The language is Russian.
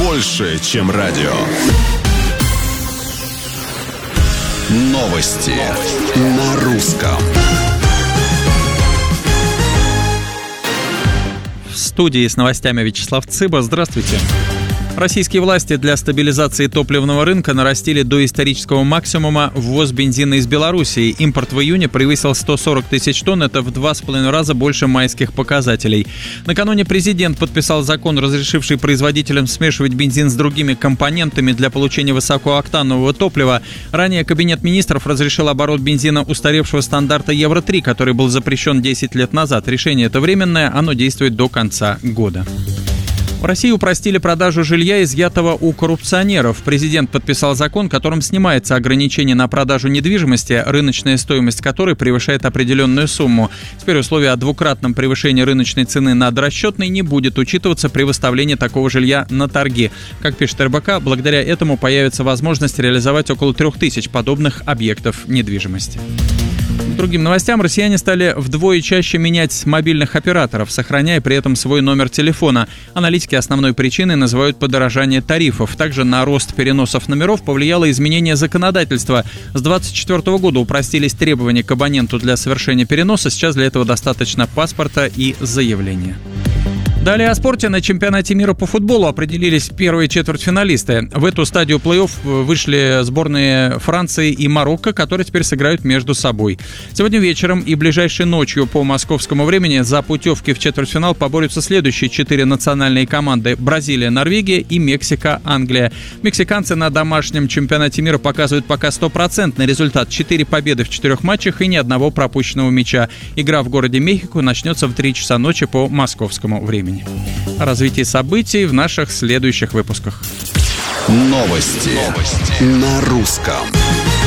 больше, чем радио. Новости на русском. В студии с новостями Вячеслав Цыба. Здравствуйте. Российские власти для стабилизации топливного рынка нарастили до исторического максимума ввоз бензина из Белоруссии. Импорт в июне превысил 140 тысяч тонн, это в 2,5 раза больше майских показателей. Накануне президент подписал закон, разрешивший производителям смешивать бензин с другими компонентами для получения высокооктанового топлива. Ранее Кабинет министров разрешил оборот бензина устаревшего стандарта Евро-3, который был запрещен 10 лет назад. Решение это временное, оно действует до конца года. В России упростили продажу жилья, изъятого у коррупционеров. Президент подписал закон, которым снимается ограничение на продажу недвижимости, рыночная стоимость которой превышает определенную сумму. Теперь условие о двукратном превышении рыночной цены над расчетной не будет учитываться при выставлении такого жилья на торги. Как пишет РБК, благодаря этому появится возможность реализовать около 3000 подобных объектов недвижимости. К другим новостям, россияне стали вдвое чаще менять мобильных операторов, сохраняя при этом свой номер телефона. Аналитики основной причиной называют подорожание тарифов. Также на рост переносов номеров повлияло изменение законодательства. С 2024 года упростились требования к абоненту для совершения переноса. Сейчас для этого достаточно паспорта и заявления. Далее о спорте. На чемпионате мира по футболу определились первые четвертьфиналисты. В эту стадию плей-офф вышли сборные Франции и Марокко, которые теперь сыграют между собой. Сегодня вечером и ближайшей ночью по московскому времени за путевки в четвертьфинал поборются следующие 4 национальные команды: Бразилия, Норвегия и Мексика, Англия. Мексиканцы на домашнем чемпионате мира показывают пока 100% результат: 4 победы в 4 матчах и ни одного пропущенного мяча. Игра в городе Мехико начнется в 3 часа ночи по московскому времени. О развитии событий в наших следующих выпусках. Новости на русском.